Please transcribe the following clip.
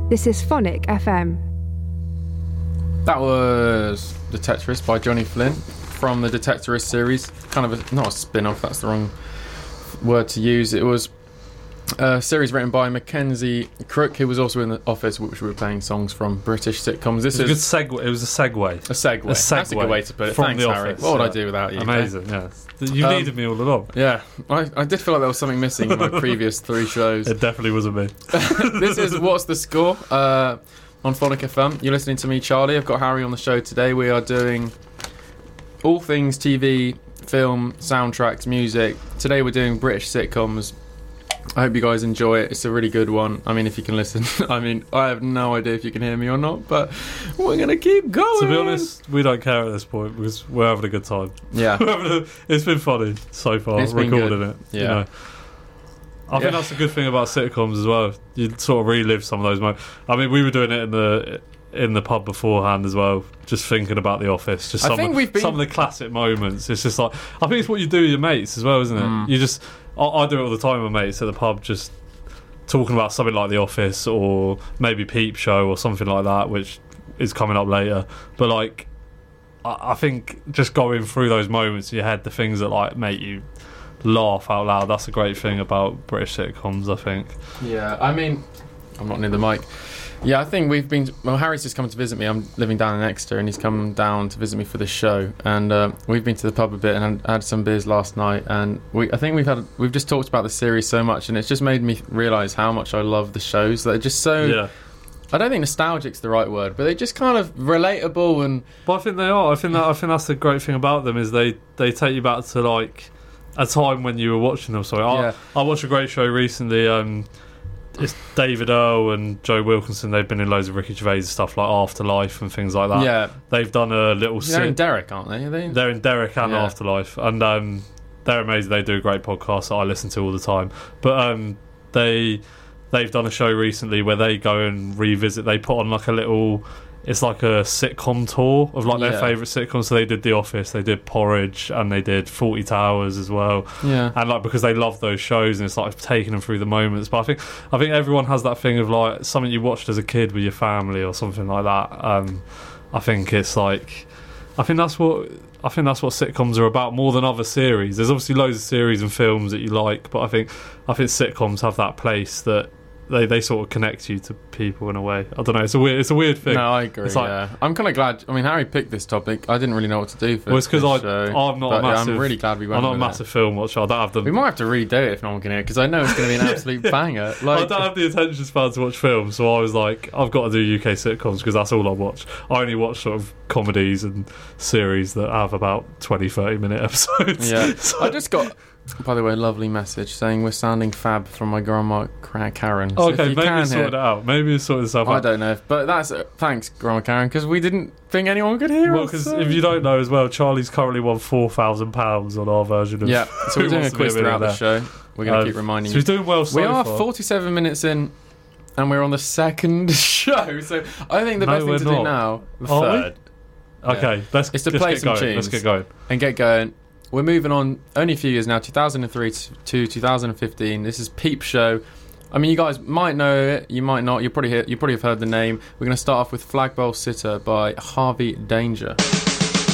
This is Phonic FM. That was Detectorist by Johnny Flynn from the Detectorist series. Kind of not a spin-off, that's the wrong word to use. It was a series written by Mackenzie Crook, who was also in The Office, which we were playing songs from British sitcoms. This is a good segue. It was a segue. A segue. That's a good way to put it. From Thanks, The Harry. Office, What would I do without you? Amazing, yeah. You needed me all along. Yeah, I did feel like there was something missing in my previous 3 shows. It definitely wasn't me. This is What's the Score on Phonic FM. You're listening to me, Charlie. I've got Harry on the show today. We are doing all things TV, film, soundtracks, music. Today we're doing British sitcoms. I hope you guys enjoy it. It's a really good one. I mean, if you can listen. I mean, I have no idea if you can hear me or not, but we're going to keep going. To be honest, we don't care at this point because we're having a good time. Yeah. It's been funny so far, recording it. Yeah. You know. I think that's a good thing about sitcoms as well. You sort of relive some of those moments. I mean, we were doing it in the pub beforehand as well, just thinking about The Office. Just some of the classic moments. It's just like, I think it's what you do with your mates as well, isn't it? You just... I do it all the time with mates at the pub, just talking about something like The Office or maybe Peep Show or something like that, which is coming up later. But like, I think just going through those moments in your head, the things that like make you laugh out loud, that's a great thing about British sitcoms, I think. Yeah, I mean, I'm not near the mic. Yeah, I think we've been... Well, Harry's just come to visit me. I'm living down in Exeter, and he's come down to visit me for this show. And we've been to the pub a bit and had some beers last night. And I think we've just talked about the series so much, and it's just made me realise how much I love the shows. They're just so... Yeah. I don't think nostalgic's the right word, but they're just kind of relatable and... But I think they are. I think that's the great thing about them is they take you back to like a time when you were watching them. So I watched a great show recently. It's David Earl and Joe Wilkinson. They've been in loads of Ricky Gervais stuff like Afterlife and things like that. Yeah, they've done a little. They're in Derek, aren't they? They're in Derek and Afterlife, and they're amazing. They do a great podcast that I listen to all the time. But they've done a show recently where they go and revisit. They put on like a little. It's like a sitcom tour of like their favourite sitcoms. So they did The Office, they did Porridge, and they did 40 Towers as well. Yeah. And like because they love those shows, and it's like taking them through the moments. But I think everyone has that thing of like something you watched as a kid with your family or something like that. I think it's like I think that's what sitcoms are about more than other series. There's obviously loads of series and films that you like, but I think sitcoms have that place that they sort of connect you to people in a way. I don't know. It's a weird thing. No, I agree. Yeah, I'm kind of glad. I mean, Harry picked this topic. I didn't really know what to do for. Well, it's because I'm not a massive. I'm really glad we went. I'm not a massive film watcher. I don't have the. We might have to redo it if no one can hear, because I know it's going to be an absolute banger. Like, I don't have the attention span to watch films, so I was like, I've got to do UK sitcoms because that's all I watch. I only watch sort of comedies and series that have about 20-30 minute episodes. Yeah, so. I just got. By the way, lovely message saying we're sounding fab from my grandma Karen. So okay, maybe you sorted it out. Maybe you sorted stuff out. I don't know, but that's thanks, Grandma Karen, because we didn't think anyone could hear us. Well, because if you don't know as well, Charlie's currently won £4,000 on our version of. Yeah, so we're doing a quiz throughout the show. We're going to keep reminding you. So he's doing well so far. We are 47 minutes in, and we're on the second show. So I think the best thing to do now, the third. Okay, let's play some tunes. Let's get going. And get going. We're moving on only a few years now, 2003 to 2015. This is Peep Show. I mean, you guys might know it, you might not. You probably have heard the name. We're going to start off with Flagpole Sitter by Harvey Danger.